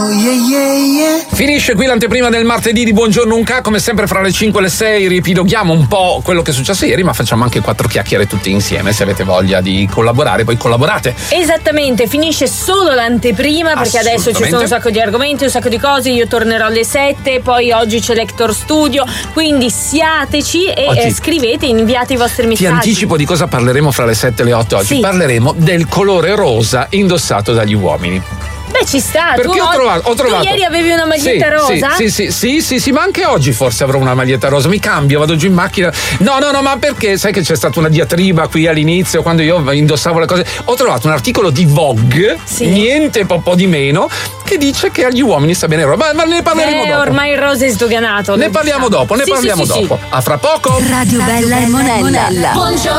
Finisce qui l'anteprima del martedì di Buongiorno Unca, come sempre fra le 5 e le 6 ripiloghiamo un po' quello che è successo ieri, ma facciamo anche 4 chiacchiere tutti insieme. Se avete voglia di collaborare, poi collaborate. Esattamente, finisce solo l'anteprima perché adesso ci sono un sacco di argomenti, un sacco di cose. Io tornerò alle 7, poi oggi c'è Lector Studio, quindi siateci e scrivete, inviate i vostri messaggi. Ti anticipo di cosa parleremo fra le 7 e le 8 oggi. Sì. Parleremo del colore rosa indossato dagli uomini. Beh, ci sta. Perché ho trovato. Tu ieri avevi una maglietta rosa? Sì, ma anche oggi forse avrò una maglietta rosa. Mi cambio, vado giù in macchina. No, ma perché? Sai che c'è stata una diatriba qui all'inizio quando io indossavo le cose. Ho trovato un articolo di Vogue, niente po' di meno, che dice che agli uomini sta bene il rosa. Ma ne parleremo dopo. Ormai il rosa è sdoganato. Ne parliamo dopo. A fra poco. Radio Bella e Monella. Buongiorno.